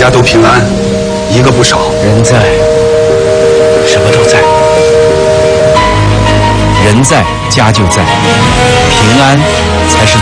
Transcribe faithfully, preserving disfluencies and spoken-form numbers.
家都平安，一个不少。 人在，什么都在。人在，家就在，平安才是